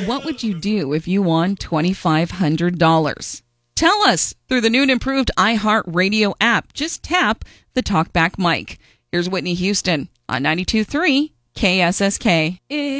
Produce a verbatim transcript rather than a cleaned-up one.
What would you do if you won twenty-five hundred dollars? Tell us through the new and improved iHeartRadio app. Just tap the TalkBack mic. Here's Whitney Houston on ninety-two point three K S S K.